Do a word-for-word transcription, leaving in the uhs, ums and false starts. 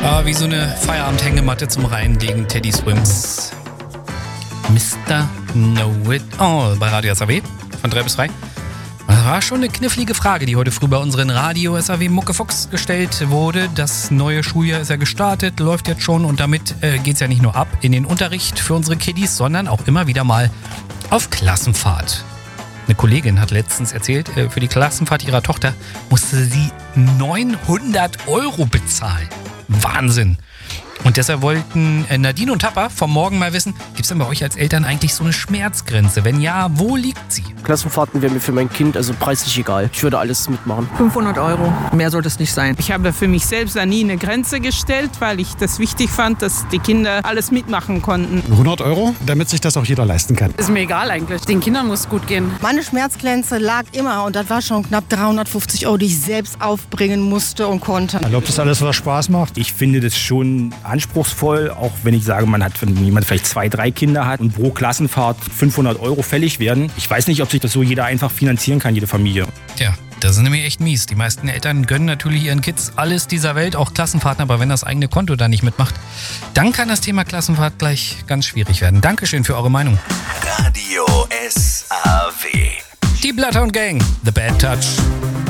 Ah, wie so eine Feierabendhängematte zum Reinlegen, Teddy Swims. Mister Know It All bei Radio S A W von drei bis drei. Das war schon eine knifflige Frage, die heute früh bei unseren Radio S A W Muckefuchs gestellt wurde. Das neue Schuljahr ist ja gestartet, läuft jetzt schon und damit äh, geht es ja nicht nur ab in den Unterricht für unsere Kiddies, sondern auch immer wieder mal auf Klassenfahrt. Eine Kollegin hat letztens erzählt, äh, für die Klassenfahrt ihrer Tochter musste sie neunhundert Euro bezahlen. Wahnsinn! Und deshalb wollten Nadine und Tapper vom Morgen mal wissen, gibt es denn bei euch als Eltern eigentlich so eine Schmerzgrenze? Wenn ja, wo liegt sie? Klassenfahrten wäre mir für mein Kind also preislich egal. Ich würde alles mitmachen. fünfhundert Euro, mehr sollte es nicht sein. Ich habe für mich selbst da nie eine Grenze gestellt, weil ich das wichtig fand, dass die Kinder alles mitmachen konnten. hundert Euro, damit sich das auch jeder leisten kann. Ist mir egal eigentlich. Den Kindern muss es gut gehen. Meine Schmerzgrenze lag immer und das war schon knapp dreihundertfünfzig Euro, die ich selbst aufbringen musste und konnte. Erlaubt das alles, was Spaß macht? Ich finde das schon anspruchsvoll, auch wenn ich sage, man hat, wenn jemand vielleicht zwei, drei Kinder hat und pro Klassenfahrt fünfhundert Euro fällig werden. Ich weiß nicht, ob sich das so jeder einfach finanzieren kann, jede Familie. Tja, das ist nämlich echt mies. Die meisten Eltern gönnen natürlich ihren Kids alles dieser Welt, auch Klassenfahrten, aber wenn das eigene Konto da nicht mitmacht, dann kann das Thema Klassenfahrt gleich ganz schwierig werden. Dankeschön für eure Meinung. Radio S A W. Die Bloodhound Gang, The Bad Touch.